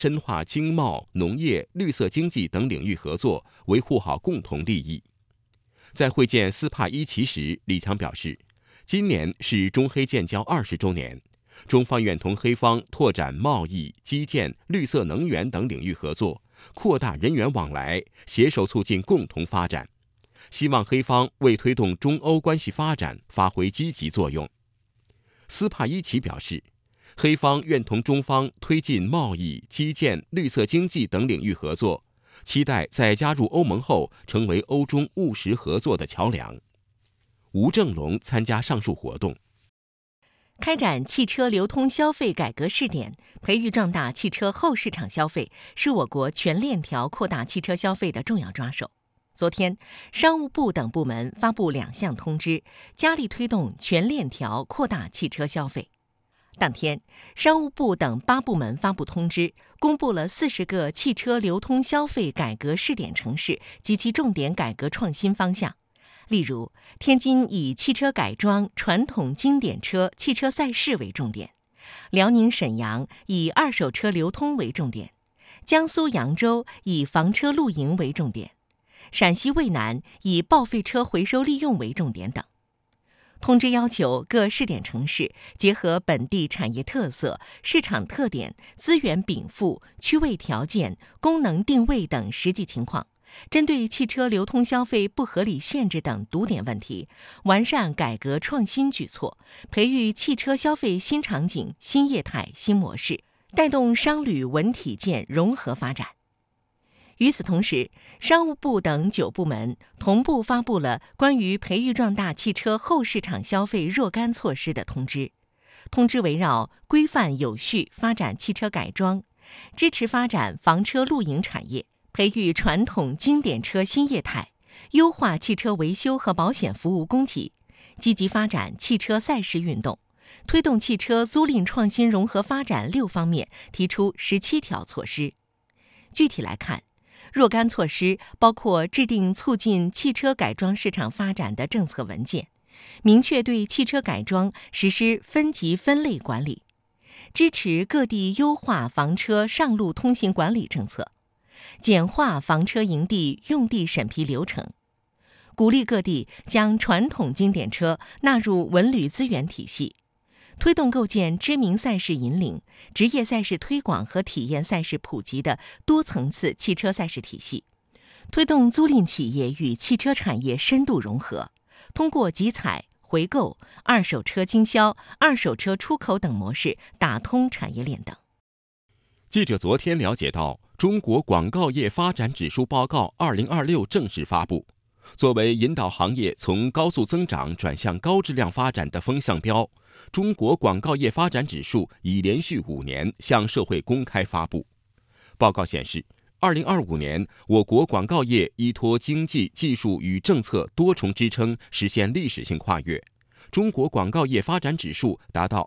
深化经贸、农业、绿色经济等领域合作，维护好共同利益。在会见斯帕伊奇时，李强表示，今年是中黑建交20周年，中方愿同黑方拓展贸易、基建、绿色能源等领域合作，扩大人员往来，携手促进共同发展。希望黑方为推动中欧关系发展发挥积极作用。斯帕伊奇表示，黑方愿同中方推进贸易、基建、绿色经济等领域合作，期待在加入欧盟后成为欧中务实合作的桥梁。吴正龙参加上述活动。 开展汽车流通消费改革试点，培育壮大汽车后市场消费，是我国全链条扩大汽车消费的重要抓手。昨天，商务部等部门发布2项通知，加力推动全链条扩大汽车消费。当天，商务部等8部门发布通知，公布了40个汽车流通消费改革试点城市及其重点改革创新方向。例如，天津以汽车改装、传统经典车、汽车赛事为重点；辽宁沈阳以二手车流通为重点；江苏扬州以房车露营为重点；陕西渭南以报废车回收利用为重点等。通知要求各试点城市结合本地产业特色、市场特点、资源禀赋、区位条件、功能定位等实际情况，针对汽车流通消费不合理限制等堵点问题，完善改革创新举措，培育汽车消费新场景、新业态、新模式，带动商旅文体建融合发展。与此同时，商务部等9部门同步发布了关于培育壮大汽车后市场消费若干措施的通知。通知围绕规范有序发展汽车改装，支持发展房车露营产业，培育传统经典车新业态，优化汽车维修和保险服务供给，积极发展汽车赛事运动，推动汽车租赁创新融合发展6方面提出17条措施。具体来看，若干措施包括制定促进汽车改装市场发展的政策文件，明确对汽车改装实施分级分类管理，支持各地优化房车上路通行管理政策，简化房车营地用地审批流程，鼓励各地将传统经典车纳入文旅资源体系，推动构建知名赛事引领、职业赛事推广和体验赛事普及的多层次汽车赛事体系，推动租赁企业与汽车产业深度融合，通过集采、回购、二手车经销、二手车出口等模式打通产业链等。 记者昨天了解到，中国广告业发展指数报告2026正式发布。作为引导行业从高速增长转向高质量发展的风向标，中国广告业发展指数已连续5年向社会公开发布。报告显示，2025年我国广告业依托经济、技术与政策多重支撑，实现历史性跨越。中国广告业发展指数达到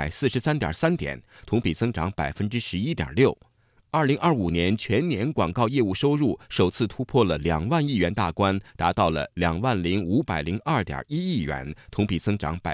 143.3点，同比增长11.6%。2025年全年广告业务收入首次突破了2万亿元大关，达到了20502.1亿元，同比增长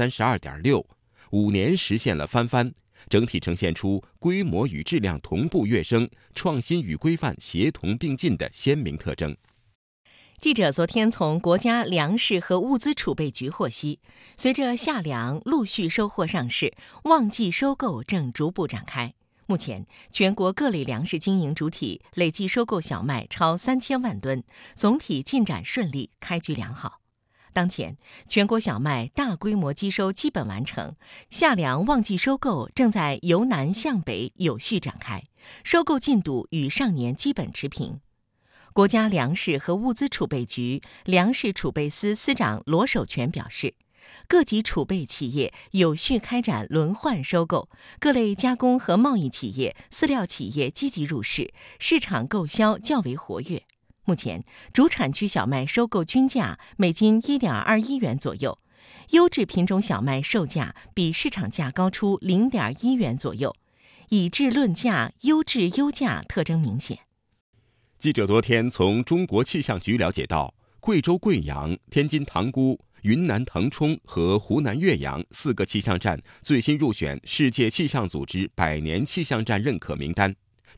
32.6%，5年实现了翻番，整体呈现出规模与质量同步跃升、创新与规范协同并进的鲜明特征。 记者昨天从国家粮食和物资储备局获悉，随着夏粮陆续收获上市，旺季收购正逐步展开。目前，全国各类粮食经营主体累计收购小麦超3000万吨，总体进展顺利，开局良好。当前，全国小麦大规模机收基本完成，夏粮旺季收购正在由南向北有序展开，收购进度与上年基本持平。国家粮食和物资储备局粮食储备司司长罗守全表示，各级储备企业有序开展轮换收购，各类加工和贸易企业、饲料企业积极入市，市场购销较为活跃。目前，主产区小麦收购均价每斤1.21元左右，优质品种小麦售价比市场价高出0.1元左右，以质论价、优质优价特征明显。 记者昨天从中国气象局了解到，贵州贵阳、天津塘沽、云南腾冲和湖南岳阳4个气象站最新入选世界气象组织100年气象站认可名单。